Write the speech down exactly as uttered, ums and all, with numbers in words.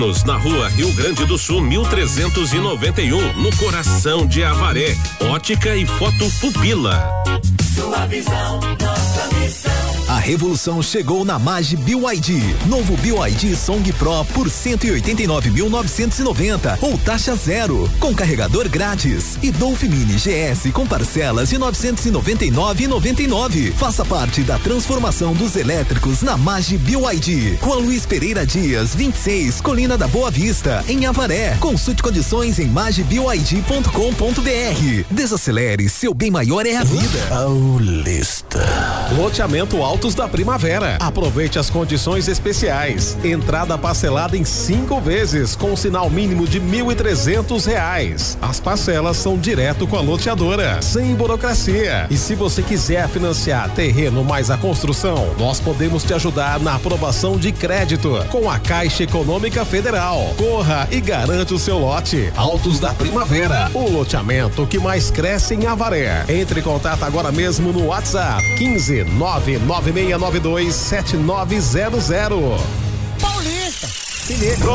Na rua Rio Grande do Sul, mil trezentos e noventa e um, no coração de Avaré. Ótica e Foto Pupila. Sua visão, nossa missão. A revolução chegou na Mage B Y D. Novo B Y D Song Pro por cento e oitenta e nove mil novecentos e noventa ou taxa zero, com carregador grátis. E Dolphin Mini G S com parcelas de novecentos e noventa e nove reais e noventa e nove centavos. Faça parte da transformação dos elétricos na Mage B Y D. Com a Luiz Pereira Dias, vinte e seis, Colina da Boa Vista, em Avaré. Consulte condições em mage b y d ponto com ponto b r. Desacelere, seu bem maior é a vida. Paulista. Loteamento Altos da Primavera. Aproveite as condições especiais. Entrada parcelada em cinco vezes, com sinal mínimo de mil e trezentos reais. As parcelas são direto com a loteadora, sem burocracia. E se você quiser financiar terreno mais a construção, nós podemos te ajudar na aprovação de crédito com a Caixa Econômica Federal. Corra e garante o seu lote. Altos da Primavera, o loteamento que mais cresce em Avaré. Entre em contato agora mesmo no WhatsApp quinze, nove nove seis nove dois, sete nove zero zero. Paulista. Se liga.